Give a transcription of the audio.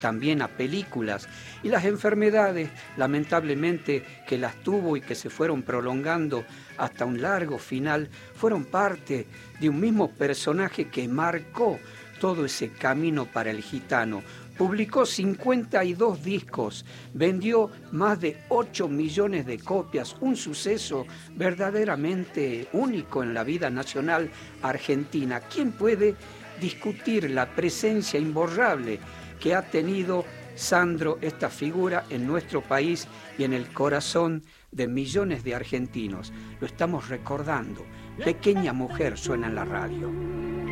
también a películas, y las enfermedades, lamentablemente, que las tuvo y que se fueron prolongando hasta un largo final, fueron parte de un mismo personaje que marcó todo ese camino para el gitano. Publicó 52 discos, vendió más de 8 millones de copias, un suceso verdaderamente único en la vida nacional argentina. ¿Quién puede discutir la presencia imborrable que ha tenido Sandro, esta figura, en nuestro país y en el corazón de millones de argentinos? Lo estamos recordando. Pequeña mujer suena en la radio.